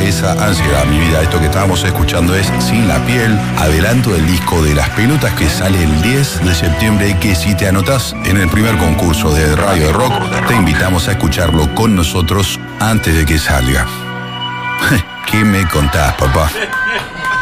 esa ansiedad, mi vida. Esto que estábamos escuchando es Sin la Piel, adelanto del disco de Las Pelotas que sale el 10 de septiembre y que si te anotás en el primer concurso de Radio Rock, te invitamos a escucharlo con nosotros antes de que salga. ¿Qué me contás, papá?